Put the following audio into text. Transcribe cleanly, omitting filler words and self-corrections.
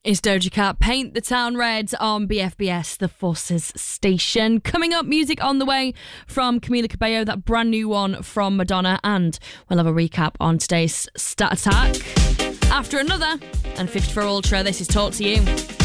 It's Doja Cat, Paint the Town Red on BFBS, the Forces station. Coming up, music on the way from Camila Cabello, that brand new one from Madonna, and we'll have a recap on today's Stat Attack. After another and 54 Ultra, this is Talk to You.